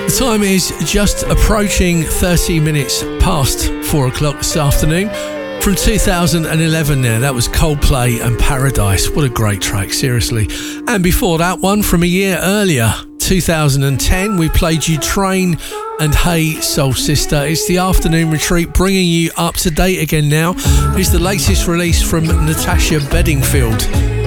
Time is just approaching 30 minutes past 4 o'clock this afternoon. From 2011 there, that was Coldplay and Paradise. What a great track, seriously. And before that one, from a year earlier, 2010, we played you Train and Hey Soul Sister. It's the Afternoon Retreat, bringing you up to date again now. It's the latest release from Natasha Bedingfield.